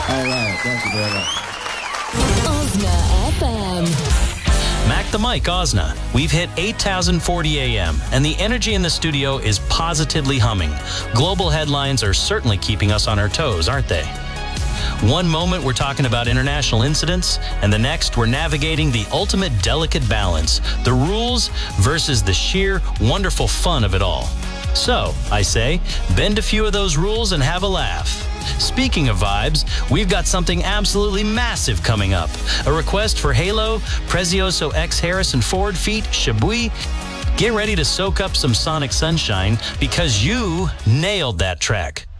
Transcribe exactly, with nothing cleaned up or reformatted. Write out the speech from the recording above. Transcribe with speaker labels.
Speaker 1: All right, thank you very much.
Speaker 2: Osna F M.
Speaker 3: Mac the Mic, Osna. We've hit eight thousand forty A M, and the energy in the studio is positively humming. Global headlines are certainly keeping us on our toes, aren't they? One moment we're talking about international incidents, and the next we're navigating the ultimate delicate balance, the rules versus the sheer wonderful fun of it all. So, I say, bend a few of those rules and have a laugh. Speaking of vibes, we've got something absolutely massive coming up. A request for Halo, Prezioso X Harrison Ford feat. Shabui. Get ready to soak up some sonic sunshine because you nailed that track.